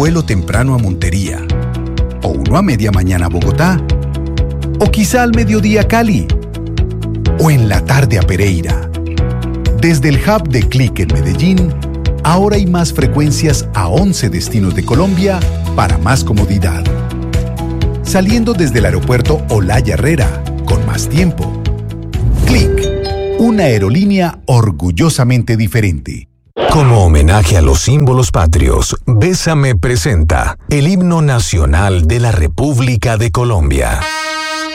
vuelo temprano a Montería, o uno a media mañana a Bogotá, o quizá al mediodía a Cali, o en la tarde a Pereira. Desde el hub de Click en Medellín, ahora hay más frecuencias a 11 destinos de Colombia para más comodidad. Saliendo desde el aeropuerto Olaya Herrera, con más tiempo. Click, una aerolínea orgullosamente diferente. Como homenaje a los símbolos patrios, Bésame presenta el himno nacional de la República de Colombia.